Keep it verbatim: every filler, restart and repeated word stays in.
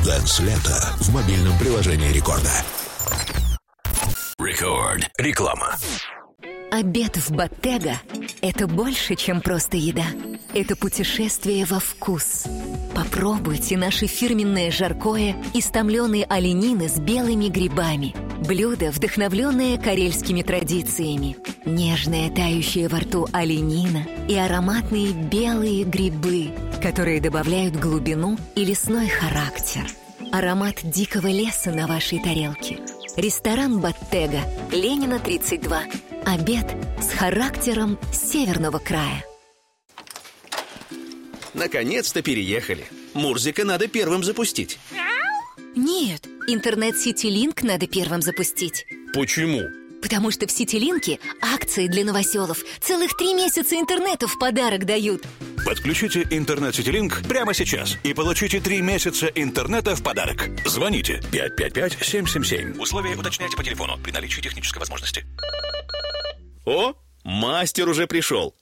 Dance лето в мобильном приложении Рекорда. Рекорд. Реклама. Обед в Bottega – это больше, чем просто еда. Это путешествие во вкус. Попробуйте наше фирменное жаркое из томленой оленины с белыми грибами. Блюдо, вдохновленное карельскими традициями. Нежная, тающая во рту оленина и ароматные белые грибы, которые добавляют глубину и лесной характер. Аромат дикого леса на вашей тарелке. Ресторан Bottega, Ленина, тридцать два. Обед с характером северного края. Наконец-то переехали. Мурзика надо первым запустить. Нет, интернет CityLink надо первым запустить. Почему? Потому что в CityLink акции для новоселов. Целых три месяца интернета в подарок дают. Подключите интернет CityLink прямо сейчас и получите три месяца интернета в подарок. Звоните пять пять пять семь семь семь. Условия уточняйте по телефону при наличии технической возможности. О, мастер уже пришел.